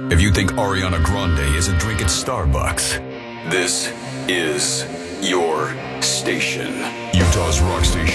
If you think Ariana Grande is a drink at Starbucks, this is your station. Utah's Rock Station.